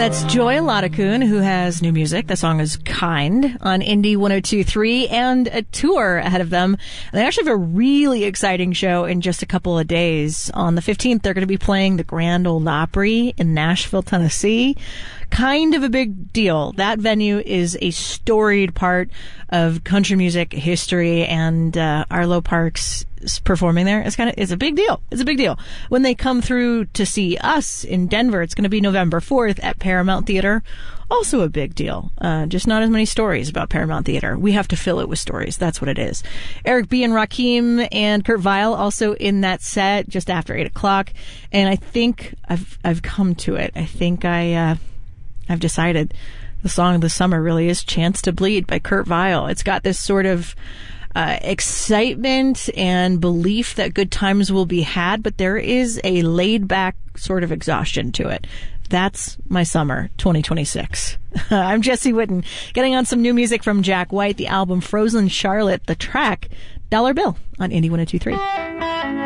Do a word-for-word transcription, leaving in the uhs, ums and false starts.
That's Joy Ladakun, who has new music. The song is Kind on Indie one oh two point three and a tour ahead of them. And they actually have a really exciting show in just a couple of days. On the fifteenth, they're going to be playing the Grand Ole Opry in Nashville, Tennessee. Kind of a big deal. That venue is a storied part of country music history, and uh, Arlo Parks performing there is kind of is a big deal. It's a big deal. When they come through to see us in Denver, it's going to be November fourth at Paramount Theater. Also a big deal. Uh, just not as many stories about Paramount Theater. We have to fill it with stories. That's what it is. Eric B. and Rakim and Kurt Vile also in that set just after eight o'clock. And I think I've I've come to it. I think I uh, I've decided the song of the summer really is Chance to Bleed by Kurt Vile. It's got this sort of Uh, excitement and belief that good times will be had, but there is a laid-back sort of exhaustion to it. That's my summer twenty twenty-six. I'm Jesse Whitten, getting on some new music from Jack White, the album Frozen Charlotte, the track Dollar Bill on Indie one oh two point three.